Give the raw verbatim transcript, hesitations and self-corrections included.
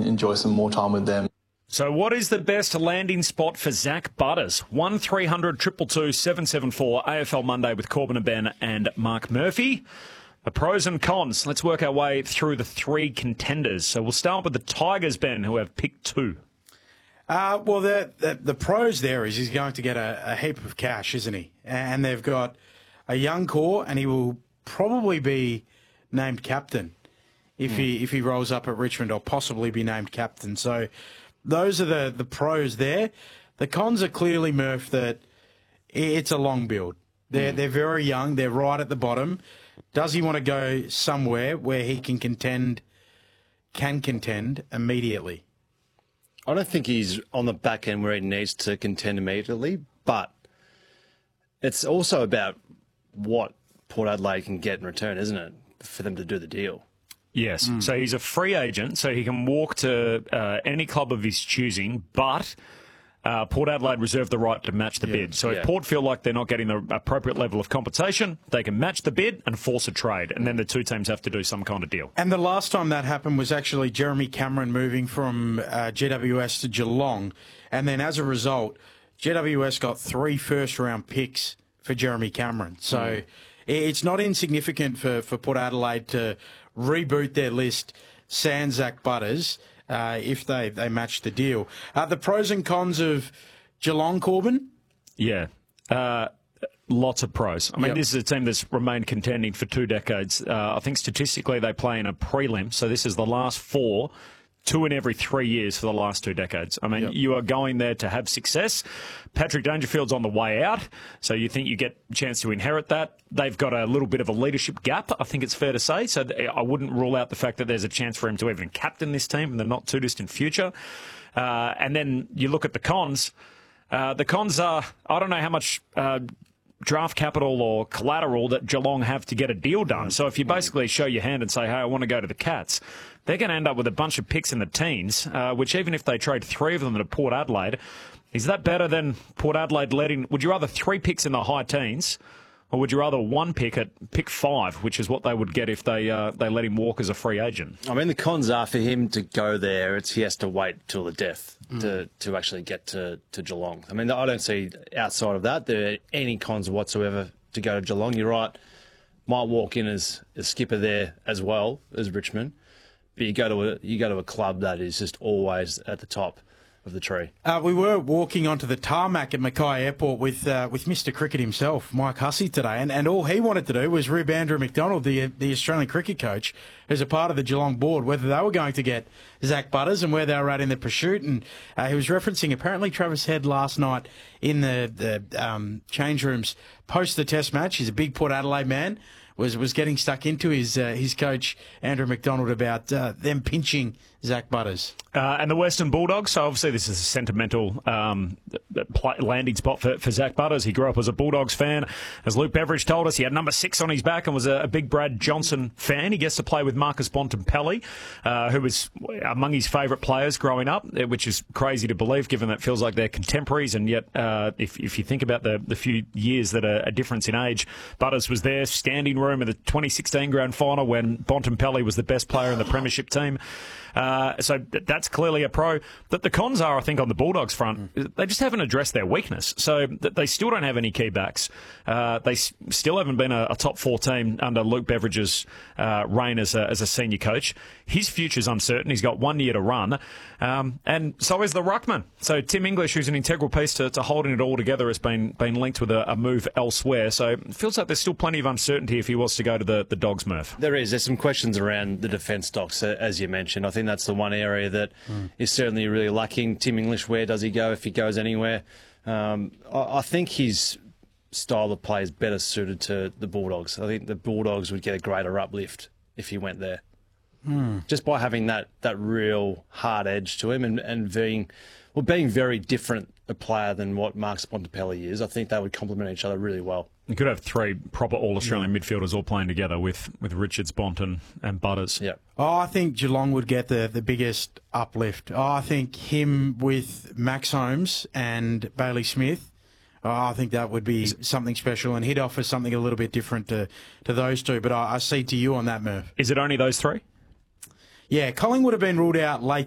enjoy some more time with them. So what is the best landing spot for Zach Butters? one three hundred two two two seven seven four, A F L Monday with Corbin and Ben and Mark Murphy. The pros and cons. Let's work our way through the three contenders. So we'll start with the Tigers, Ben, who have picked two. Uh, well, the, the the pros there is he's going to get a, a heap of cash, isn't he? And they've got a young core, and he will probably be named captain if mm. he if he rolls up at Richmond, or possibly be named captain. So those are the, the pros there. The cons are clearly, Murph, that it's a long build. They're, mm. they're very young. They're right at the bottom. Does he want to go somewhere where he can contend, can contend immediately? I don't think he's on the back end where he needs to contend immediately, but it's also about what Port Adelaide can get in return, isn't it, for them to do the deal? Yes. Mm. So he's a free agent, so he can walk to uh, any club of his choosing, but uh, Port Adelaide reserve the right to match the yeah. bid. So yeah. if Port feel like they're not getting the appropriate level of compensation, they can match the bid and force a trade, and then the two teams have to do some kind of deal. And the last time that happened was actually Jeremy Cameron moving from uh, G W S to Geelong, and then as a result, G W S got three first-round picks for Jeremy Cameron. So mm. it's not insignificant for, for Port Adelaide to reboot their list, sans Zach Butters, uh, if they, they match the deal. Uh, the pros and cons of Geelong, Corbin? Yeah. Uh, lots of pros. I mean, yep. this is a team that's remained contending for two decades. Uh, I think statistically they play in a prelim, so this is the last four, two in every three years for the last two decades. I mean, yep. you are going there to have success. Patrick Dangerfield's on the way out, so you think you get a chance to inherit that. They've got a little bit of a leadership gap, I think it's fair to say, so I wouldn't rule out the fact that there's a chance for him to even captain this team in the not-too-distant future. Uh, and then you look at the cons. Uh, the cons are, I don't know how much uh, draft capital or collateral that Geelong have to get a deal done. So if you basically show your hand and say, hey, I want to go to the Cats, they're going to end up with a bunch of picks in the teens, uh, which even if they trade three of them to Port Adelaide, is that better than Port Adelaide letting... Would you rather three picks in the high teens, or would you rather one pick at pick five, which is what they would get if they uh, they let him walk as a free agent? I mean, the cons are for him to go there, it's he has to wait till the death mm. to, to actually get to, to Geelong. I mean, I don't see outside of that there are any cons whatsoever to go to Geelong. You're right, might walk in as a skipper there as well as Richmond, but you go to a, you go to a club that is just always at the top of the tree. Uh, we were walking onto the tarmac at Mackay Airport with uh, with Mister Cricket himself, Mike Hussey, today, and, and all he wanted to do was rib Andrew McDonald, the the Australian cricket coach, who's a part of the Geelong board, whether they were going to get Zach Butters and where they were at in the pursuit. And uh, he was referencing apparently Travis Head last night in the, the um, change rooms post the Test match. He's a big Port Adelaide man. Was was getting stuck into his uh, his coach Andrew McDonald about uh, them pinching Zach Butters. Uh, and the Western Bulldogs, so obviously this is a sentimental um, landing spot for, for Zach Butters. He grew up as a Bulldogs fan. As Luke Beveridge told us, he had number six on his back and was a, a big Brad Johnson fan. He gets to play with Marcus Bontempelli, uh, who was among his favourite players growing up, which is crazy to believe given that it feels like they're contemporaries. And yet, uh, if, if you think about the, the few years that are a difference in age, Butters was there, standing room in the twenty sixteen grand final when Bontempelli was the best player in the premiership team. Uh, so that's clearly a pro. That the cons are, I think, on the Bulldogs front, mm. they just haven't addressed their weakness. So they still don't have any key backs. Uh, they s- still haven't been a, a top four team under Luke Beveridge's uh, reign as a, as a senior coach. His future's uncertain. He's got one year to run. Um, and so is the ruckman. So Tim English, who's an integral piece to, to holding it all together, has been been linked with a, a move elsewhere. So it feels like there's still plenty of uncertainty if he was to go to the, the Dogs, Murph. There is. There's some questions around the defence stocks, as you mentioned. I think that's the one area that mm. is certainly really lacking. Tim English, where does he go if he goes anywhere? Um, I, I think his style of play is better suited to the Bulldogs. I think the Bulldogs would get a greater uplift if he went there. Mm. Just by having that, that real hard edge to him and, and being, well, being very different a player than what Marcus Bontempelli is, I think they would complement each other really well. You could have three proper All-Australian yeah. midfielders all playing together with, with Richards, Bont and, and Butters. Yeah. Oh, I think Geelong would get the, the biggest uplift. Oh, I think him with Max Holmes and Bailey Smith, oh, I think that would be something special, and he'd offer something a little bit different to, to those two. But I, I see to you on that, Murph. Is it only those three? Yeah, Collingwood have been ruled out late